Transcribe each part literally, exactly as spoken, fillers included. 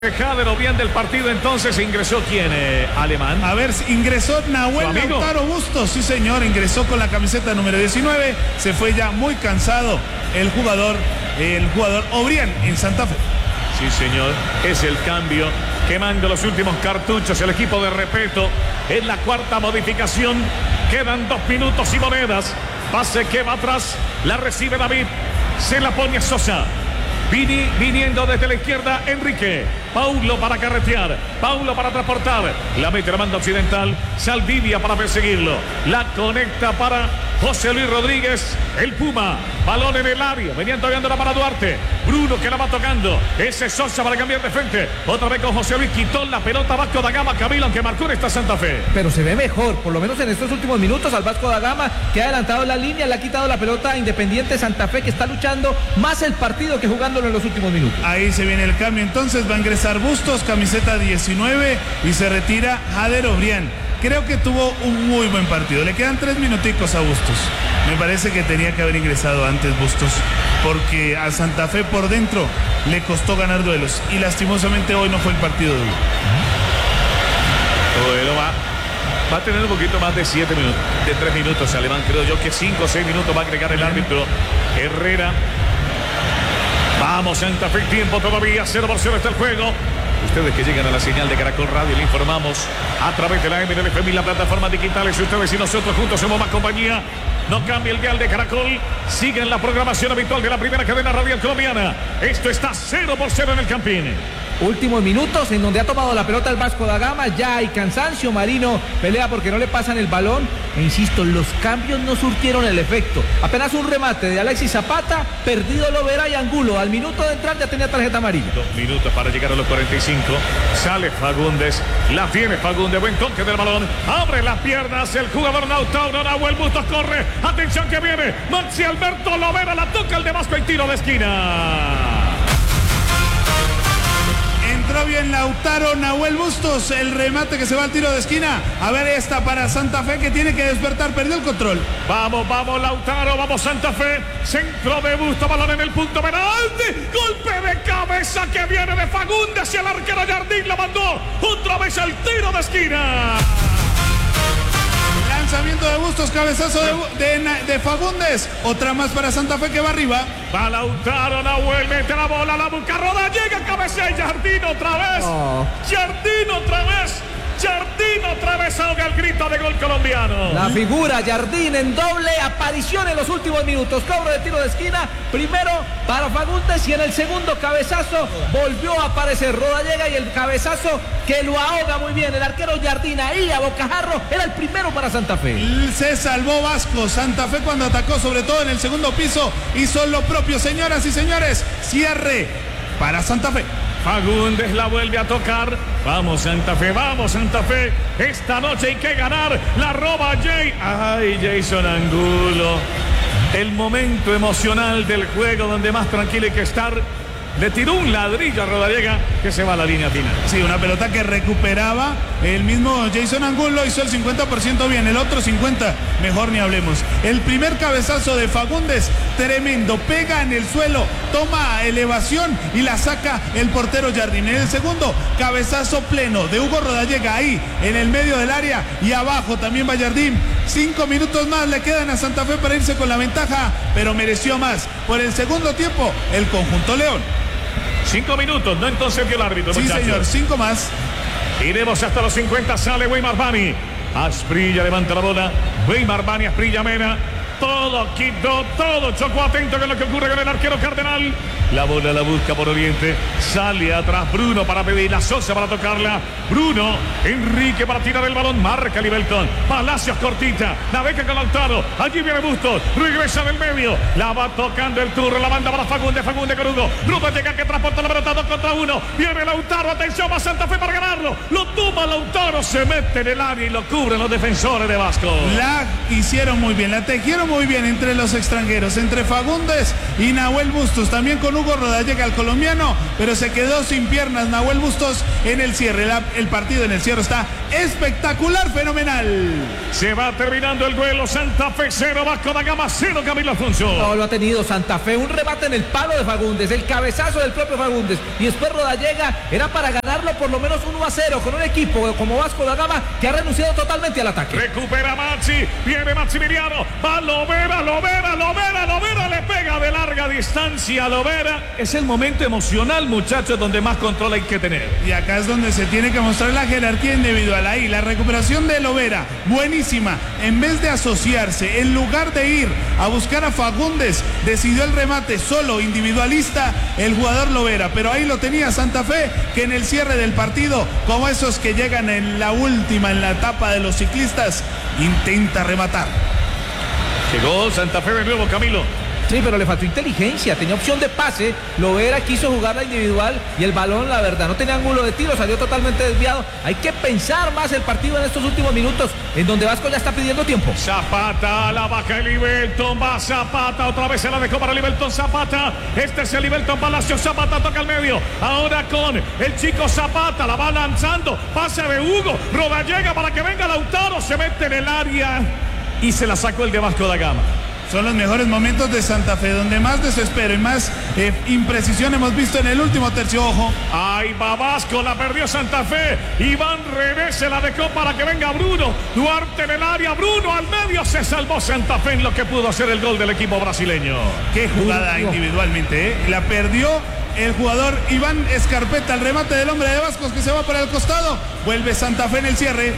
Jadero, bien del partido, entonces ingresó quién, eh, Alemán. A ver, ingresó Nahuel Lautaro Bustos, sí señor, ingresó con la camiseta número diecinueve, se fue ya muy cansado el jugador, el jugador Obrián en Santa Fe. Sí señor, es el cambio, quemando los últimos cartuchos el equipo de Repeto, es la cuarta modificación, quedan dos minutos y monedas, pase que va atrás, la recibe David, se la pone a Sosa. Vini, viniendo desde la izquierda, Enrique. Paulo para carretear. Paulo para transportar. La mete la banda occidental. Saldivia para perseguirlo. La conecta para José Luis Rodríguez. El Puma. Balón en el área. Venían tocándola para Duarte. Bruno que la va tocando. Ese Sosa para cambiar de frente. Otra vez con José Luis. Quitó la pelota Vasco da Gama. Camilo, aunque marcó en esta Santa Fe. Pero se ve mejor. Por lo menos en estos últimos minutos al Vasco da Gama, que ha adelantado la línea. Le ha quitado la pelota a Independiente Santa Fe, que está luchando más el partido que jugándolo en los últimos minutos. Ahí se viene el cambio. Entonces va a ingresar Bustos, camiseta diecinueve, y se retira Jadero Obrián. Creo que tuvo un muy buen partido. Le quedan tres minuticos a Bustos. Me parece que tenía que haber ingresado antes Bustos, porque a Santa Fe por dentro le costó ganar duelos y lastimosamente hoy no fue el partido duro. Bueno, va, va a tener un poquito más de siete minutos, de tres minutos Alemán. Creo yo que cinco o seis minutos va a agregar el árbitro Herrera. Vamos, Santa Fe, tiempo todavía, cero por cero está el juego. Ustedes que llegan a la señal de Caracol Radio, le informamos a través de la M L F M y las plataformas digitales. Ustedes y nosotros juntos somos más compañía. No cambia el dial de Caracol. Siguen la programación habitual de la primera cadena radial colombiana. Esto está cero por cero en el Campín. Últimos minutos en donde ha tomado la pelota el Vasco da Gama. Ya hay cansancio. Marino pelea porque no le pasan el balón. E insisto, los cambios no surtieron el efecto. Apenas un remate de Alexis Zapata. Perdido Lovera y Angulo. Al minuto de entrar ya tenía tarjeta amarilla. Dos minutos para llegar a los cuarenta y cinco. Sale Fagundes. La tiene Fagundes. Buen toque del balón. Abre las piernas el jugador Lautaro. Nahuel Bustos corre. Atención que viene. Maxi Alberto Lovera. La toca el de Vasco en tiro de esquina. Entró bien Lautaro, Nahuel Bustos, el remate que se va al tiro de esquina. A ver esta para Santa Fe, que tiene que despertar, perdió el control. Vamos, vamos Lautaro, vamos Santa Fe. Centro de Bustos, balón en el punto penalti. Golpe de cabeza que viene de Fagundes y el arquero Jardín la mandó otra vez al tiro de esquina. Lanzamiento de Bustos, cabezazo de, de, de Fagundes. Otra más para Santa Fe que va arriba. Va Lautaro, Nahuel, mete la bola, la busca Roda, llega cabecea y Jardín otra vez. Oh. Jardín otra vez. Jardín otra vez ahoga el grito de gol colombiano. La figura Jardín en doble aparición en los últimos minutos. Cobro de tiro de esquina. Primero para Fagundes y en el segundo cabezazo volvió a aparecer. Roda llega y el cabezazo que lo ahoga muy bien. El arquero Jardín ahí a bocajarro. Era el primero para Santa Fe. Se salvó Vasco. Santa Fe cuando atacó, sobre todo en el segundo piso, hizo lo propio. Señoras y señores, cierre para Santa Fe. Fagundes la vuelve a tocar. Vamos Santa Fe, vamos Santa Fe. Esta noche hay que ganar. La roba Jay. Ay, Jason Angulo. El momento emocional del juego donde más tranquilo hay que estar. Le tiró un ladrillo a Rodallega que se va a la línea final. Sí, una pelota que recuperaba el mismo Jason Angulo, hizo el cincuenta por ciento bien, el otro cincuenta por ciento mejor ni hablemos. El primer cabezazo de Fagundes, tremendo, pega en el suelo, toma elevación y la saca el portero Jardín. En el segundo, cabezazo pleno de Hugo Rodallega ahí en el medio del área y abajo también va Jardín. Cinco minutos más le quedan a Santa Fe para irse con la ventaja, pero mereció más. Por el segundo tiempo, el conjunto León. Cinco minutos, no entonces vio el árbitro. Sí, muchachos. Señor, cinco más. Iremos hasta los cincuenta, sale Weimar Bani. Asprilla levanta la bola. Weimar Bani, Asprilla Mena. Todo quitó, todo chocó, atento con lo que ocurre con el arquero Cardenal. La bola la busca por Oriente. Sale atrás Bruno para pedirla. Sosa para tocarla. Bruno. Enrique para tirar el balón. Marca Libelton. Palacios cortita. La beca con Lautaro. Allí viene Bustos. Regresa del medio. La va tocando el turno. La banda para Fagundes. Fagundes con Hugo. Rudo llega que transporta la pelota dos contra uno. Viene Lautaro. Atención a Santa Fe para ganarlo. Lo toma Lautaro. Se mete en el área y lo cubren los defensores de Vasco. La hicieron muy bien. La tejieron muy bien entre los extranjeros, entre Fagundes y Nahuel Bustos, también con Hugo Rodallega, el colombiano, pero se quedó sin piernas Nahuel Bustos en el cierre. La, el partido en el cierre está espectacular, fenomenal. Se va terminando el duelo. Santa Fe cero, Vasco da Gama cero, Camilo Alfonso. No lo ha tenido Santa Fe, un remate en el palo de Fagundes, el cabezazo del propio Fagundes, y después Rodallega era para ganarlo por lo menos uno a cero con un equipo como Vasco da Gama que ha renunciado totalmente al ataque. Recupera Maxi, viene Maximiliano, va Lovera, Lovera, Lovera, Lovera, le pega de larga distancia a Lovera. Es el momento emocional, muchachos, donde más control hay que tener. Y acá es donde se tiene que mostrar la jerarquía individual. Ahí la recuperación de Lovera, buenísima. En vez de asociarse, en lugar de ir a buscar a Fagundes, decidió el remate solo, individualista, el jugador Lovera. Pero ahí lo tenía Santa Fe, que en el cierre del partido, como esos que llegan en la última, en la etapa de los ciclistas, intenta rematar. Llegó Santa Fe de nuevo, Camilo. Sí, pero le faltó inteligencia, tenía opción de pase, Lovera quiso jugar la individual y el balón, la verdad, no tenía ángulo de tiro, salió totalmente desviado. Hay que pensar más el partido en estos últimos minutos, en donde Vasco ya está pidiendo tiempo. Zapata, la baja el Liberton, va Zapata, otra vez se la dejó para Liberton Zapata. Este es el Liberton Palacio, Zapata toca al medio, ahora con el chico Zapata, la va lanzando, pase de Hugo, Rodallega para que venga Lautaro, se mete en el área y se la sacó el de Vasco da Gama. Son los mejores momentos de Santa Fe, donde más desespero y más eh, imprecisión hemos visto en el último tercio. Ojo. Ahí va Vasco, la perdió Santa Fe. Iván René se la dejó para que venga Bruno. Duarte en el área, Bruno al medio. Se salvó Santa Fe en lo que pudo hacer el gol del equipo brasileño. Qué jugada individualmente, ¿eh? La perdió el jugador Iván Escarpeta, el remate del hombre de Vascos que se va por el costado. Vuelve Santa Fe en el cierre.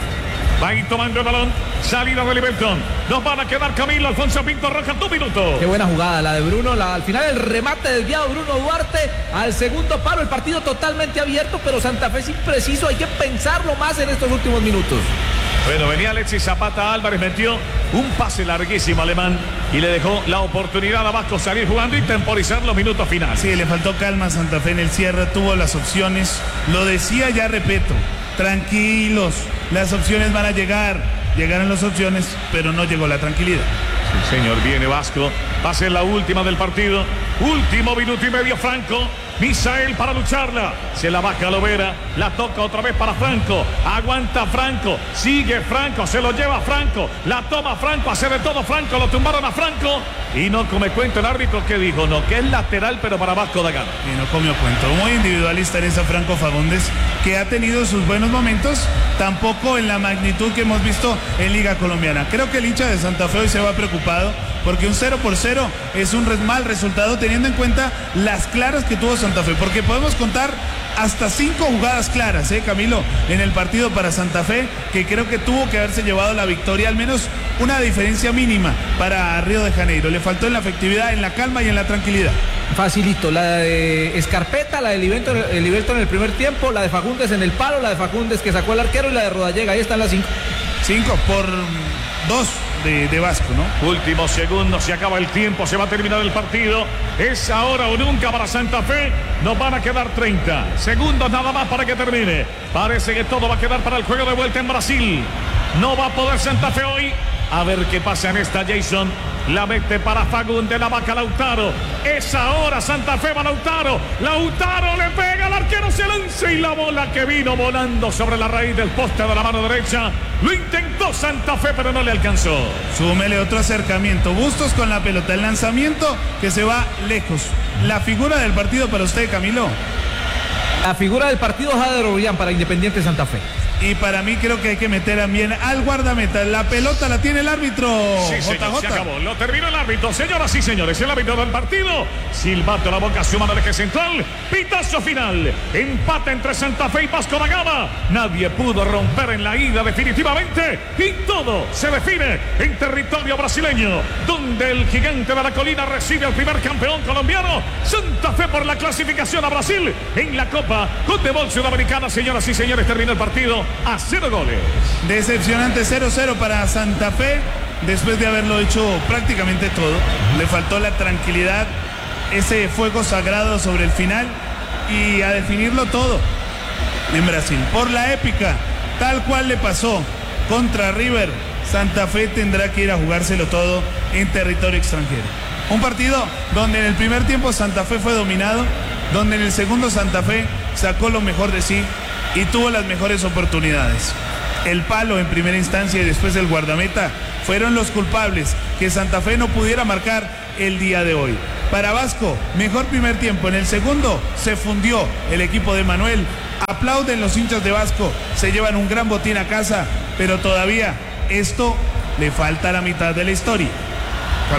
Va ahí tomando el balón, salida de Liberton. Nos van a quedar Camilo Alfonso Pinto Rojas, dos minutos. Qué buena jugada la de Bruno, la, al final el remate desviado Bruno Duarte al segundo palo, el partido totalmente abierto, pero Santa Fe es impreciso, hay que pensarlo más en estos últimos minutos. Bueno, venía Alexis Zapata, Álvarez metió un pase larguísimo alemán y le dejó la oportunidad a Vasco salir jugando y temporizar los minutos finales. Sí, le faltó calma a Santa Fe en el cierre, tuvo las opciones, lo decía ya, repito, tranquilos, las opciones van a llegar, llegaron las opciones, pero no llegó la tranquilidad. Sí, señor, viene Vasco, va a ser la última del partido, último minuto y medio Franco. Misael para lucharla, se la baja Lovera, la toca otra vez para Franco, aguanta Franco, sigue Franco, se lo lleva Franco, la toma Franco, hace de todo Franco, lo tumbaron a Franco y no come cuento el árbitro que dijo, no, que es lateral pero para Vasco da Gama. Y no comió cuento, muy individualista en esa Franco Fagundes, que ha tenido sus buenos momentos, tampoco en la magnitud que hemos visto en Liga Colombiana. Creo que el hincha de Santa Fe hoy se va preocupado, porque un cero por cero es un mal resultado teniendo en cuenta las claras que tuvo Santa Fe, porque podemos contar hasta cinco jugadas claras, ¿eh, Camilo? En el partido para Santa Fe, que creo que tuvo que haberse llevado la victoria, al menos una diferencia mínima para Río de Janeiro. Le faltó en la efectividad, en la calma y en la tranquilidad. Facilito, la de Escarpeta, la de Liberton, el Liberton en el primer tiempo, la de Fagundes en el palo, la de Fagundes que sacó el arquero y la de Rodallega, ahí están las cinco. Cinco por dos de, de Vasco, ¿no? Últimos segundos, se acaba el tiempo, se va a terminar el partido. Es ahora o nunca para Santa Fe. Nos van a quedar treinta segundos nada más para que termine. Parece que todo va a quedar para el juego de vuelta en Brasil. No va a poder Santa Fe hoy. A ver qué pasa en esta, Jason. La mete para Fagundes, la vaca Lautaro. Es ahora Santa Fe va Lautaro. Lautaro le pega al arquero, se lanza y la bola que vino volando sobre la raíz del poste de la mano derecha. Lo intentó Santa Fe, pero no le alcanzó. Súmele otro acercamiento. Bustos con la pelota. El lanzamiento que se va lejos. La figura del partido para usted, Camilo. La figura del partido, Jader Ollán para Independiente Santa Fe. Y para mí creo que hay que meter también al guardameta. La pelota la tiene el árbitro. Sí, señor, se acabó. Lo terminó el árbitro. Señoras y señores, el árbitro del partido. Silbato la boca, suma del eje central. Pitazo final. Empate entre Santa Fe y Vasco da Gama. Nadie pudo romper en la ida definitivamente. Y todo se define en territorio brasileño, donde el gigante de la colina recibe al primer campeón colombiano. Santa Fe por la clasificación a Brasil en la Copa Conmebol Sudamericana. Señoras y señores, terminó el partido a cero goles. Decepcionante cero cero para Santa Fe, después de haberlo hecho prácticamente todo. Le faltó la tranquilidad, ese fuego sagrado sobre el final y a definirlo todo en Brasil. Por la épica, tal cual le pasó contra River, Santa Fe tendrá que ir a jugárselo todo en territorio extranjero. Un partido donde en el primer tiempo Santa Fe fue dominado, donde en el segundo Santa Fe sacó lo mejor de sí y tuvo las mejores oportunidades. El palo en primera instancia y después el guardameta fueron los culpables que Santa Fe no pudiera marcar el día de hoy. Para Vasco, mejor primer tiempo. En el segundo se fundió el equipo de Manuel. Aplauden los hinchas de Vasco, se llevan un gran botín a casa, pero todavía esto le falta la mitad de la historia. Javi.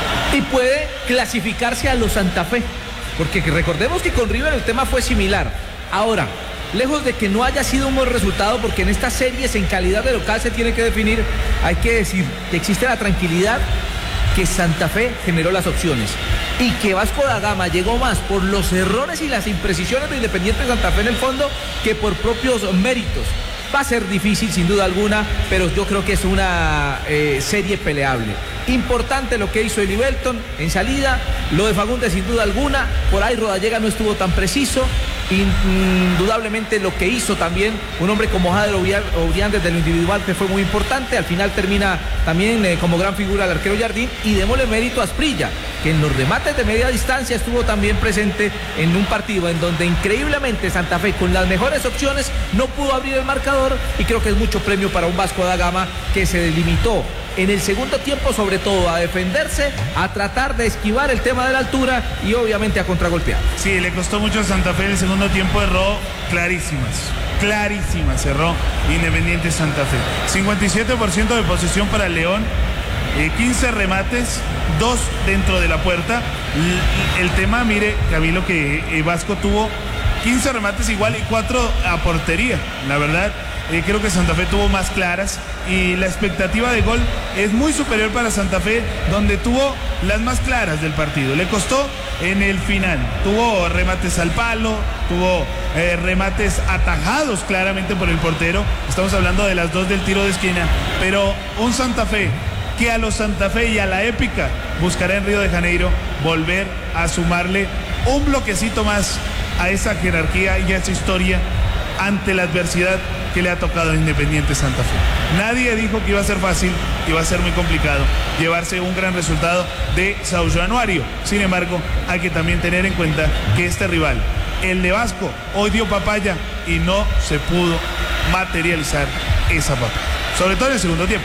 Y puede clasificarse a los Santa Fe, porque recordemos que con River el tema fue similar. Ahora, lejos de que no haya sido un buen resultado, porque en estas series en calidad de local se tiene que definir, hay que decir que existe la tranquilidad que Santa Fe generó las opciones y que Vasco da Gama llegó más por los errores y las imprecisiones de Independiente Santa Fe en el fondo que por propios méritos. Va a ser difícil sin duda alguna, pero yo creo que es una eh, serie peleable. Importante lo que hizo Eli Belton en salida, lo de Fagundes sin duda alguna, por ahí Rodallega no estuvo tan preciso, indudablemente lo que hizo también un hombre como Jader Obrián desde lo individual que fue muy importante, al final termina también eh, como gran figura el arquero Jardín, y démosle mérito a Asprilla, que en los remates de media distancia estuvo también presente en un partido en donde increíblemente Santa Fe con las mejores opciones no pudo abrir el marcador, y creo que es mucho premio para un Vasco da Gama que se delimitó en el segundo tiempo sobre todo a defenderse, a tratar de esquivar el tema de la altura y obviamente a contragolpear. Sí, le costó mucho a Santa Fe en el segundo tiempo, erró clarísimas, clarísimas, cerró Independiente Santa Fe. cincuenta y siete por ciento de posesión para el León, eh, quince remates, dos dentro de la puerta. El, el tema, mire, Camilo, que eh, Vasco tuvo quince remates igual y cuatro a portería, la verdad. Eh, creo que Santa Fe tuvo más claras y la expectativa de gol es muy superior para Santa Fe, donde tuvo las más claras del partido. Le costó en el final, tuvo remates al palo, tuvo eh, remates atajados claramente por el portero. Estamos hablando de las dos del tiro de esquina, pero un Santa Fe que a los Santa Fe y a la épica buscará en Río de Janeiro volver a sumarle un bloquecito más a esa jerarquía y a esa historia ante la adversidad que le ha tocado a Independiente Santa Fe. Nadie dijo que iba a ser fácil, iba a ser muy complicado llevarse un gran resultado de São Januario. Sin embargo, hay que también tener en cuenta que este rival, el de Vasco, hoy dio papaya y no se pudo materializar esa papaya, sobre todo en el segundo tiempo.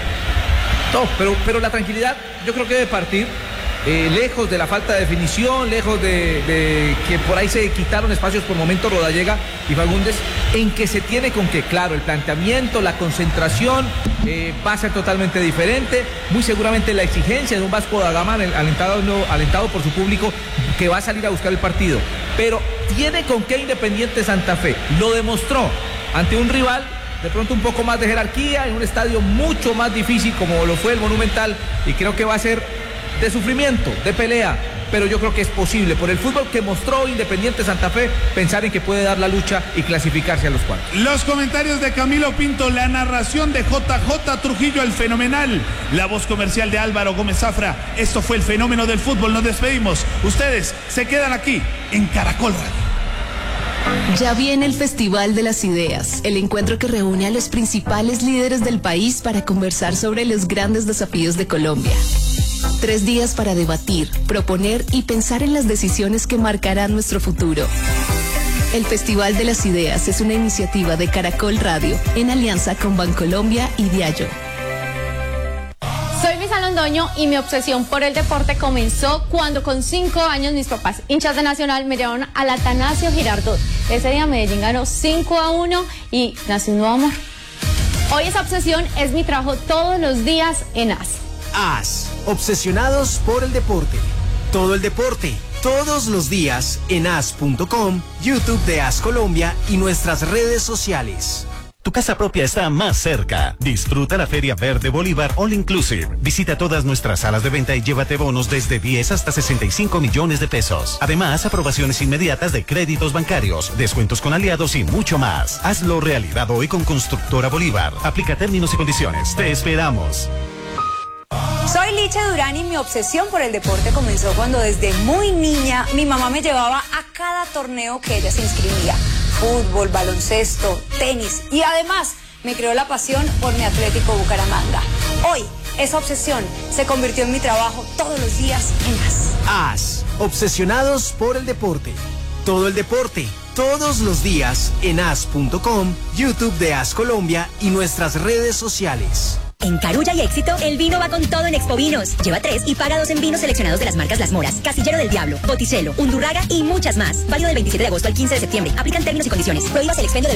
No, pero, pero la tranquilidad yo creo que debe partir Eh, lejos de la falta de definición, lejos de, de que por ahí se quitaron espacios por momentos Rodallega y Fagundes, en que se tiene con que, claro, el planteamiento, la concentración eh, va a ser totalmente diferente, muy seguramente la exigencia de un Vasco da Gama alentado, no, alentado por su público que va a salir a buscar el partido, pero tiene con qué Independiente Santa Fe, lo demostró ante un rival de pronto un poco más de jerarquía, en un estadio mucho más difícil como lo fue el Monumental, y creo que va a ser de sufrimiento, de pelea, pero yo creo que es posible, por el fútbol que mostró Independiente Santa Fe, pensar en que puede dar la lucha y clasificarse a los cuartos. Los comentarios de Camilo Pinto, la narración de J J Trujillo, el fenomenal, la voz comercial de Álvaro Gómez Zafra. Esto fue el fenómeno del fútbol, nos despedimos. Ustedes se quedan aquí en Caracol Radio. Ya viene el Festival de las Ideas, el encuentro que reúne a los principales líderes del país para conversar sobre los grandes desafíos de Colombia. Tres días para debatir, proponer y pensar en las decisiones que marcarán nuestro futuro. El Festival de las Ideas es una iniciativa de Caracol Radio en alianza con Bancolombia y Diallo. Soy Misa Londoño y mi obsesión por el deporte comenzó cuando con cinco años mis papás, hinchas de Nacional, me llevaron al Atanasio Girardot. Ese día Medellín ganó cinco a uno y nació un nuevo amor. Hoy esa obsesión es mi trabajo todos los días en A S. A S, obsesionados por el deporte. Todo el deporte, todos los días en A S punto com, YouTube de A S Colombia y nuestras redes sociales. Tu casa propia está más cerca. Disfruta la Feria Verde Bolívar All Inclusive. Visita todas nuestras salas de venta y llévate bonos desde diez hasta sesenta y cinco millones de pesos. Además, aprobaciones inmediatas de créditos bancarios, descuentos con aliados y mucho más. Hazlo realidad hoy con Constructora Bolívar. Aplica términos y condiciones. Te esperamos. Soy Licha Durán y mi obsesión por el deporte comenzó cuando desde muy niña mi mamá me llevaba a cada torneo que ella se inscribía. Fútbol, baloncesto, tenis y además me creó la pasión por mi Atlético Bucaramanga. Hoy, esa obsesión se convirtió en mi trabajo todos los días en AS. AS, obsesionados por el deporte. Todo el deporte, todos los días en as punto com, YouTube de AS Colombia y nuestras redes sociales. En Carulla y Éxito, el vino va con todo en Expo Vinos. Lleva tres y paga dos en vinos seleccionados de las marcas Las Moras, Casillero del Diablo, Botticello, Undurraga y muchas más. Válido del veintisiete de agosto al quince de septiembre. Aplican términos y condiciones. Prohíbas el expendio de